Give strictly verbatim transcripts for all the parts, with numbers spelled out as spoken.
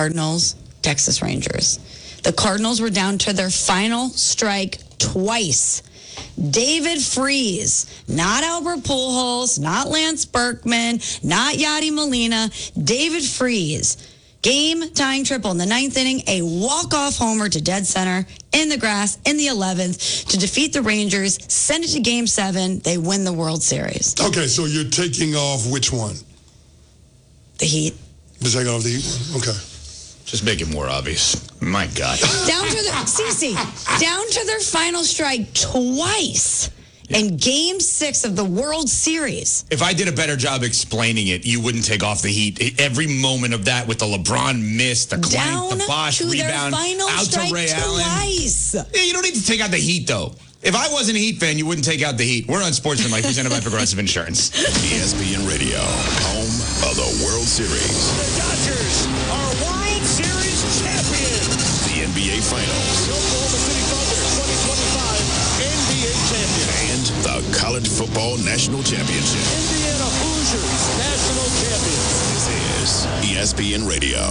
Cardinals, Texas Rangers. The Cardinals were down to their final strike twice. David Freese, not Albert Pujols, not Lance Berkman, not Yadi Molina. David Freese, game-tying triple in the ninth inning, a walk-off homer to dead center in the grass in the eleventh to defeat the Rangers, send it to Game seven. They win the World Series. Okay, so you're taking off which one? The Heat. You're taking off the Heat? Okay. Just make it more obvious. My God. Down to their, Cece, down to their final strike twice yeah. in Game Six of the World Series. If I did a better job explaining it, you wouldn't take off the Heat. Every moment of that with the LeBron miss, the down clank, the Bosch to rebound, their final out strike to Ray twice. Allen. Yeah, you don't need to take out the Heat, though. If I wasn't a Heat fan, you wouldn't take out the Heat. We're on Sportsmanlike, presented by Progressive Insurance. E S P N Radio, home of the World Series. The Dodgers are World Series champions. The N B A Finals. The Oklahoma City Thunder twenty twenty-five N B A champion. And the College Football National Championship. Indiana Hoosiers national champions. This is E S P N Radio.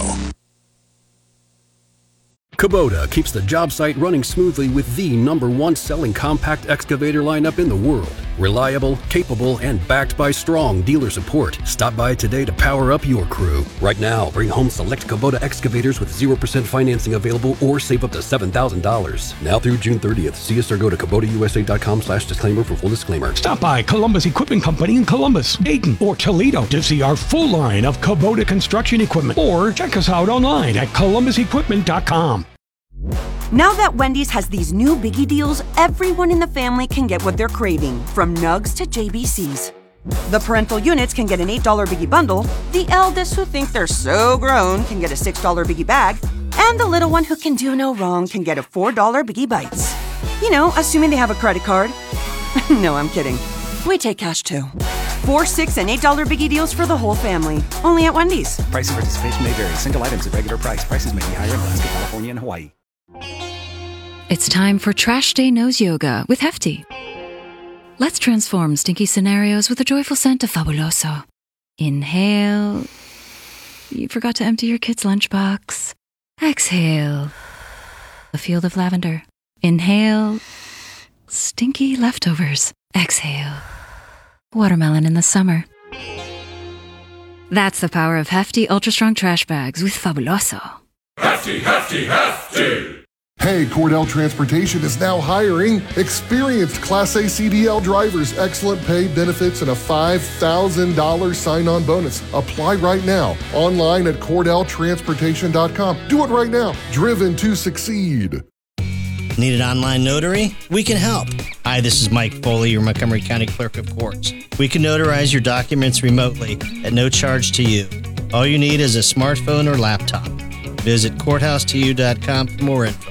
Kubota keeps the job site running smoothly with the number one selling compact excavator lineup in the world. Reliable, capable, and backed by strong dealer support. Stop by today to power up your crew. Right now, bring home select Kubota excavators with zero percent financing available or save up to seven thousand dollars. Now through June thirtieth. See us or go to Kubota U S A dot com slash disclaimer for full disclaimer. Stop by Columbus Equipment Company in Columbus, Dayton, or Toledo to see our full line of Kubota construction equipment. Or check us out online at columbus equipment dot com. Now that Wendy's has these new biggie deals, everyone in the family can get what they're craving, from nugs to J B Cs. The parental units can get an eight dollar biggie bundle, the eldest who think they're so grown can get a six dollar biggie bag, and the little one who can do no wrong can get a four dollar biggie bites. You know, assuming they have a credit card. No, I'm kidding. We take cash too. Four, six, and eight dollar biggie deals for the whole family. Only at Wendy's. Price and participation may vary. Single items at regular price. Prices may be higher in Alaska, California, and Hawaii. It's time for Trash Day Nose Yoga with Hefty. Let's transform stinky scenarios with a joyful scent of Fabuloso. Inhale. You forgot to empty your kid's lunchbox. Exhale. A field of lavender. Inhale. Stinky leftovers. Exhale. Watermelon in the summer. That's the power of Hefty Ultra Strong Trash Bags with Fabuloso. Hefty, Hefty, Hefty! Hey, Cordell Transportation is now hiring experienced Class A C D L drivers, excellent pay, benefits, and a five thousand dollars sign-on bonus. Apply right now, online at cordell transportation dot com. Do it right now. Driven to succeed. Need an online notary? We can help. Hi, this is Mike Foley, your Montgomery County Clerk of Courts. We can notarize your documents remotely at no charge to you. All you need is a smartphone or laptop. Visit courthouse to you dot com for more info.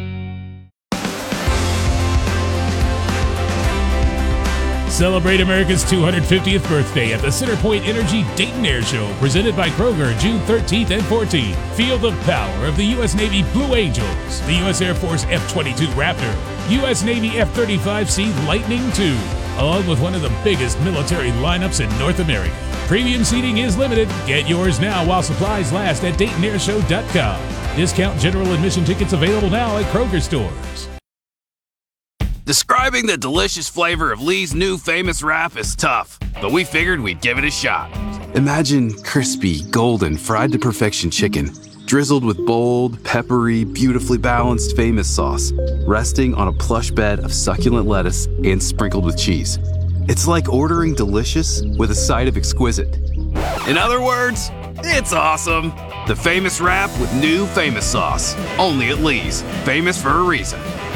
Celebrate America's two hundred fiftieth birthday at the Centerpoint Energy Dayton Air Show, presented by Kroger, June thirteenth and fourteenth. Feel the power of the U S Navy Blue Angels, the U S Air Force F twenty-two Raptor, U S Navy F thirty-five C Lightning two, along with one of the biggest military lineups in North America. Premium seating is limited. Get yours now while supplies last at dayton air show dot com. Discount general admission tickets available now at Kroger stores. Describing the delicious flavor of Lee's new famous wrap is tough, but we figured we'd give it a shot. Imagine crispy, golden, fried to perfection chicken, drizzled with bold, peppery, beautifully balanced famous sauce, resting on a plush bed of succulent lettuce and sprinkled with cheese. It's like ordering delicious with a side of exquisite. In other words, it's awesome. The famous wrap with new famous sauce. Only at Lee's. Famous for a reason.